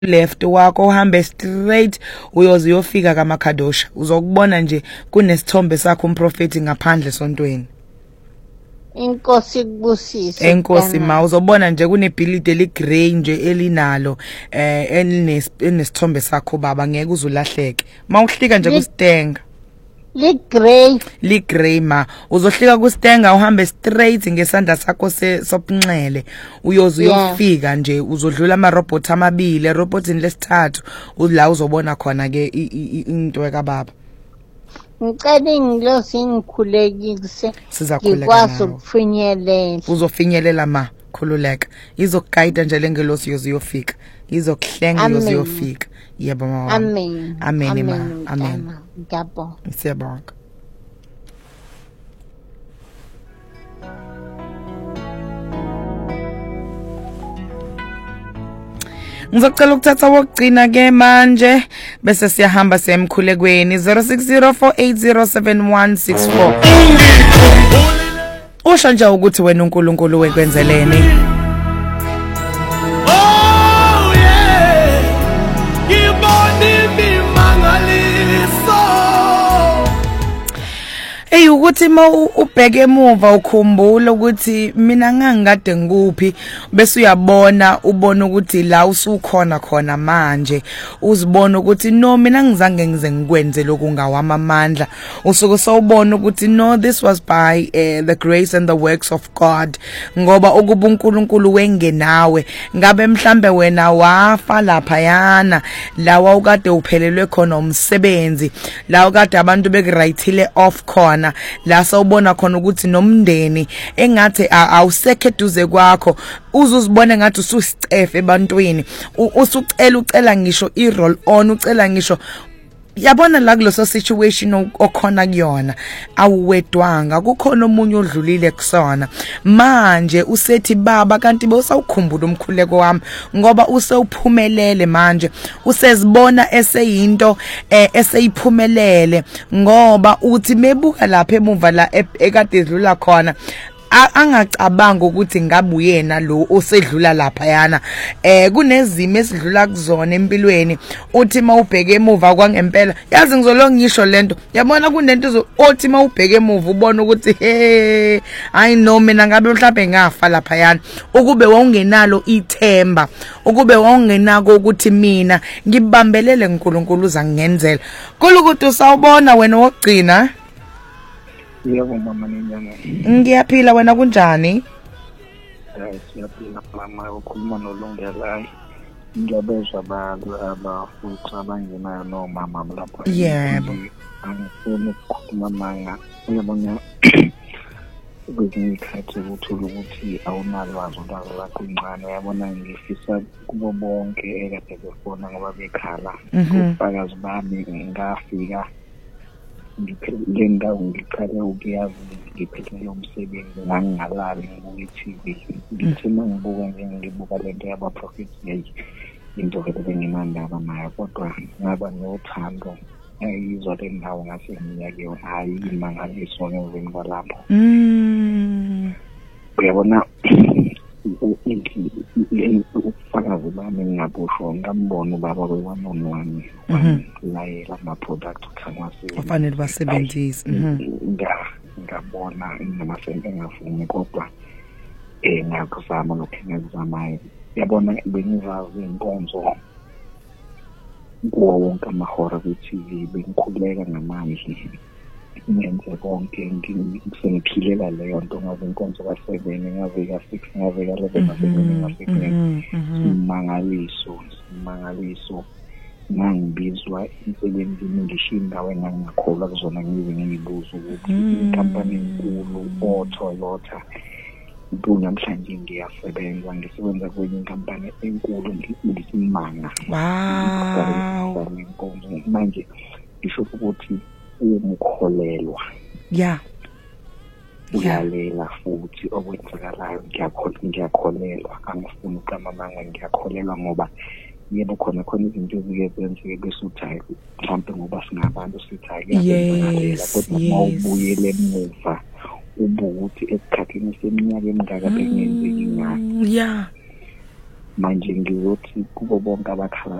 left wakho uhambe straight uyofika kaMakhadosha uzokubona nje kunesithombe sakho umprofeti ngaphandle sontweni. Inkosi kubusise. Enkosi ma uzobona nje kunebhilidi eligrey nje elinalo enesithombe sakho baba ngeke uzulahleke mawuhlika nje kuStenga ligrey ma uzohlika kuStenga uhambe straight ngesandla sakho sopunxele uyofika nje uzodlula ama robot amabili erobotini lesithathu la uzobona khona ke into ekababa. Ngicela ingilosi ngikhulekise ngikwazi ukufinyelela. Uzofinyelela ma khululeka izokugayida nje lengelosi yoziyofika izokuhlenga yoziyofika. Yebo mama. Amen. Amen ma. Amen. Ngiyabonga. Siyabonga. Ngizocela ukuthatha wokugcina ke manje bese siyahamba semkhulekweni 0604807164. Usho nje ukuthi wena uNkulunkulu wekwenzeleni. Oh yeah. Ngiboni imangaliso. Ukuthi ubheke emuva ukhumbula ukuthi mina ngangikade ngikuphi bese uyabona ubona ukuthi la usukhona khona manje uzibona ukuthi no mina ngizange ngize ngikwenze lokungawama amandla usuke sawubona ukuthi no this was by the grace and the works of God ngoba ukuba uNkulunkulu wengenawe ngabe mhlambe wena wafa lapha yana lawa ukade uphelelwe khona umsebenzi la ukade abantu bekurayithile off khona la sawubona khona ukuthi nomndeni engathi awusekho eduze kwakho uzuzibone ngathi ususicefe ebantwini ucela ngisho i-roll on ucela ngisho yabona la kuleso situation okhona kuyona awuwedwanga kukhona omunye odlulile kusona manje usethi baba kanti bosawukhumbula umkhuleko wami ngoba usewuphumelele manje usezibona eseyinto eseyiphumelele ngoba uthi mebuka lapha emuva la ekade edlula khona angacabanga ukuthi ngabe uyena lo osedlula lapha yana kunezimo esidlula kuzona empilweni uthi mawubheke emuva kwangempela yazi ngizolo ngisho lento yabona kunento othi mawubheke emuva ubona ukuthi I know mina ngabe mhlawumbe ngafa lapha yana ukube wawungenalo ithemba ukube wawungenako ukuthi mina ngibambelele uNkulunkulu uzangenzela kulukuthi usawubona wena wokugcina. Yebo mama ninyama. Ngiyaphila wena kunjani? Siyaphila mama ukhuluma noLungelayo. Ngiyabezwa abafuthi abangenayo nomama lapha. Yebo. Angifuni ukukhuluma manga. Uyabona kwezinye isikhathi uthola ukuthi awunalwazi ulwazi lakho incane uyabona ngifisa kubo bonke ekade befona ngoba bekhala ubufakazi bami ngafika ngiphelele ndawo ngiqala ukuyazi ngiphelele umsebenzi ngangingalali ngibuka iTV ngithina ngibuka nje ngibuka lento yabaprofeti into vele benginandaba nayo kodwa ngaba nothando ayizwa le ndawo ngase ngiyake hayi imangaliso ngemveni kwalapho uyabona ukufakazi bami ngiyabusho ngambona ubaba kwewanonwani layela ama-product kangwasiwe kufanele basebenzise ngabona namasente engafuni kodwa ngiyakuzama lokhu engikuzamayo yabona bengizazi inkonzo kuwo wonke amahora kwi-TV bengikhuleka ngamandla ngenze konke ngiphilela leyo nto ngabe inkonzo ka7 ngabe ka6 ngabe ka11 simangaliso ngangibizwa insebenzini ngisho indawo engangakholwa kuzona ngize ngiyibuza ukuthi inkampani enkulu oToyota namhlanje ngiyasebenza ngisebenza kwenye inkampani enkulu ngisimanga manje ngisho ukuthi umkholelwa uyalela futhi okwenzakalayo ngiyakholelwa angifuni uqamamanga ngiyakholelwa ngoba yebo khona izinto ezike zenzeke bese uthi mhlawumbe ngoba singabantu sithi yes kodwa mawubuyele emuva ubuthi esikhathini seminyaka emingaka bengenzeki ngayo manje ngizothi kubo bonke abakhala